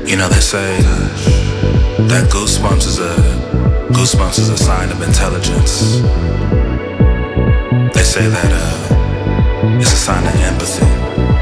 You know they say that goosebumps is a sign of intelligence. They say that it's a sign of empathy.